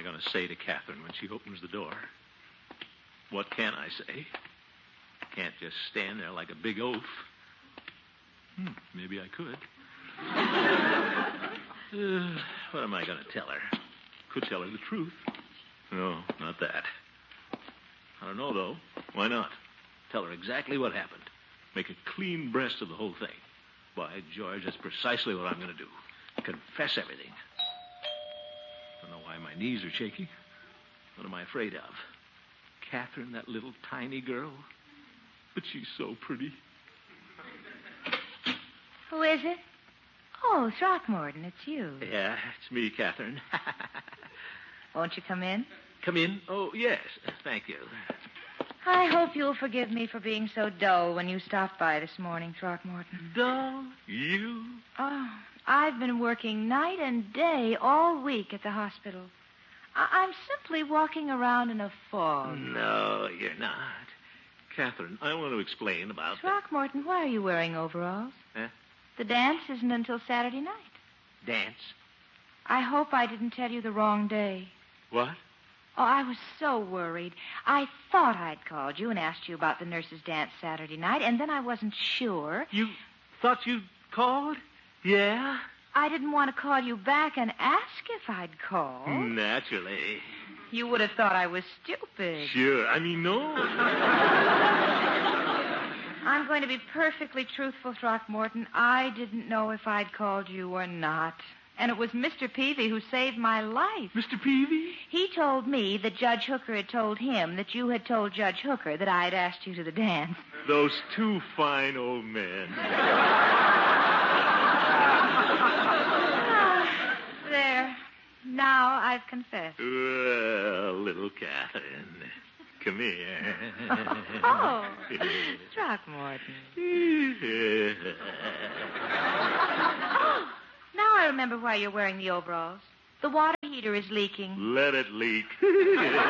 I going to say to Catherine when she opens the door? What can I say? Can't just stand there like a big oaf. Maybe I could. What am I going to tell her? Could tell her the truth. No, not that. I don't know, though. Why not? Tell her exactly what happened. Make a clean breast of the whole thing. By George, that's precisely what I'm going to do. Confess everything. Don't know why my knees are shaky. What am I afraid of? Catherine, that little tiny girl? But she's so pretty. Who is it? Oh, Throckmorton, it's you. Yeah, it's me, Catherine. Won't you come in? Come in? Oh, yes. Thank you. I hope you'll forgive me for being so dull when you stopped by this morning, Throckmorton. Dull? You? Oh, I've been working night and day all week at the hospital. I'm simply walking around in a fog. No, you're not. Catherine, I want to explain about... Throckmorton, why are you wearing overalls? Huh? The dance isn't until Saturday night. Dance? I hope I didn't tell you the wrong day. What? Oh, I was so worried. I thought I'd called you and asked you about the nurses' dance Saturday night, and then I wasn't sure. You thought you'd called? Yeah? I didn't want to call you back and ask if I'd called. Naturally. You would have thought I was stupid. Sure. I mean, no. I'm going to be perfectly truthful, Throckmorton. I didn't know if I'd called you or not. And it was Mr. Peavy who saved my life. Mr. Peavy? He told me that Judge Hooker had told him that you had told Judge Hooker that I had asked you to the dance. Those two fine old men. There. Now I've confessed. Well, little Catherine, come here. Oh, Throckmorton. Oh, now I remember why you're wearing the overalls. The water heater is leaking. Let it leak.